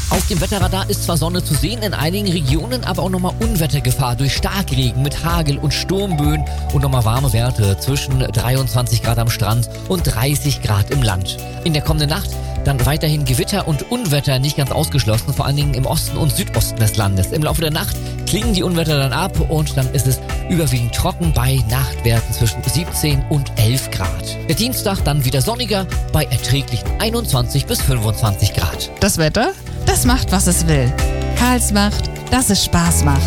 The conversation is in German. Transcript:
Auf dem Wetterradar ist zwar Sonne zu sehen, in einigen Regionen aber auch nochmal Unwettergefahr durch Starkregen mit Hagel und Sturmböen und nochmal warme Werte zwischen 23 Grad am Strand und 30 Grad im Land. In der kommenden Nacht dann weiterhin Gewitter und Unwetter nicht ganz ausgeschlossen, vor allen Dingen im Osten und Südosten des Landes. Im Laufe der Nacht klingen die Unwetter dann ab und dann ist es überwiegend trocken bei Nachtwerten zwischen 17 und 11 Grad. Der Dienstag dann wieder sonniger bei erträglichen 21 bis 25 Grad. Das Wetter, das macht, was es will. Karls macht, dass es Spaß macht.